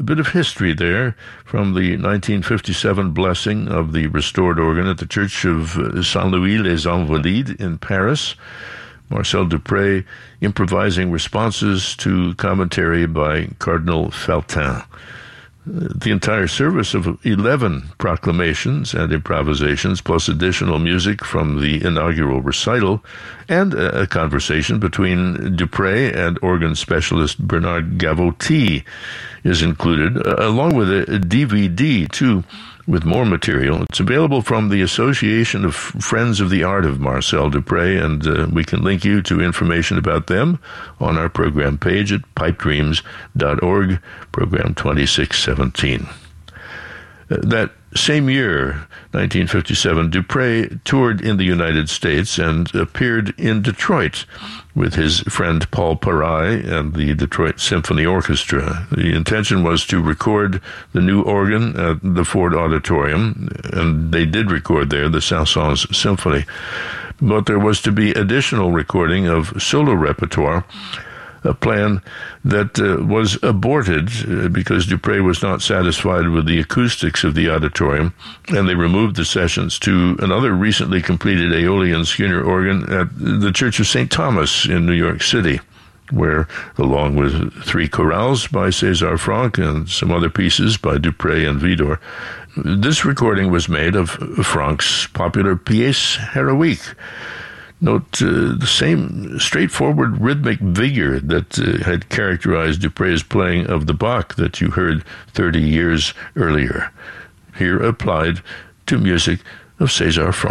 a bit of history there from the 1957 blessing of the restored organ at the Church of Saint-Louis-les-Invalides in Paris. Marcel Dupré improvising responses to commentary by Cardinal Feltin. The entire service of 11 proclamations and improvisations, plus additional music from the inaugural recital, and a conversation between Dupré and organ specialist Bernard Gavotti is included, along with a DVD, too, with more material. It's available from the Association of Friends of the Art of Marcel Dupré, and we can link you to information about them on our program page at pipedreams.org, program 2617. That same year, 1957, Dupré toured in the United States and appeared in Detroit with his friend Paul Paray and the Detroit Symphony Orchestra. The intention was to record the new organ at the Ford Auditorium, and they did record there the Saint-Saëns Symphony. But there was to be additional recording of solo repertoire, a plan that was aborted because Dupré was not satisfied with the acoustics of the auditorium, and they removed the sessions to another recently completed Aeolian Skinner organ at the Church of St. Thomas in New York City, where, along with 3 chorales by César Franck and some other pieces by Dupré and Widor, this recording was made of Franck's popular Pièce Héroïque. Note the same straightforward rhythmic vigor that had characterized Dupré's playing of the Bach that you heard 30 years earlier, here applied to music of César Franck.